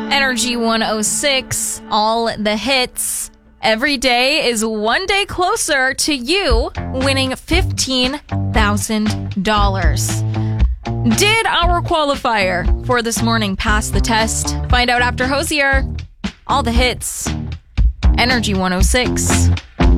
Energy 106, all the hits. Every day is one day closer to you winning $15,000. Did our qualifier for this morning pass the test? Find out after Hosier. All the hits. Energy 106.